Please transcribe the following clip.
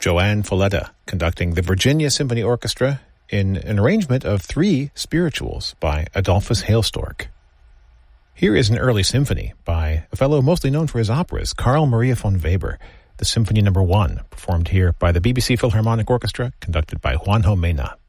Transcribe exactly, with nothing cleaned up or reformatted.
Joanne Folletta conducting the Virginia Symphony Orchestra in an arrangement of three spirituals by Adolphus Hailstork. Here is an early symphony by a fellow mostly known for his operas, Carl Maria von Weber, the Symphony Number One, performed here by the B B C Philharmonic Orchestra, conducted by Juanjo Mena.